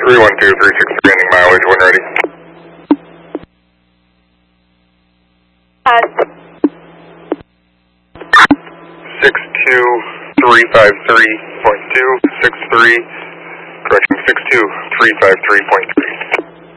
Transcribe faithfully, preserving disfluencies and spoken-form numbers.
three one two, three six three, ending mileage when ready. Uh, six two three five three point two, six three, correction, six two three five three point three.